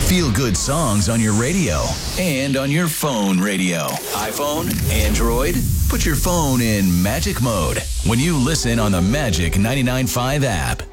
Feel good songs on your radio and on your phone radio. iPhone, Android, put your phone in magic mode when you listen on the Magic 99.5 app.